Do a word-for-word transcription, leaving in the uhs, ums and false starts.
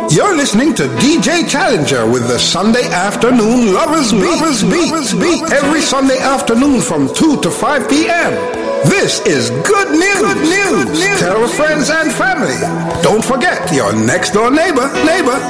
You're listening to D J Challenger with the Sunday Afternoon Lovers Beat. Lovers Beat. Lovers Beat. Every Sunday afternoon from two to five p.m. This is good news. Good news. Tell friends and family. Don't forget your next door neighbor, neighbor.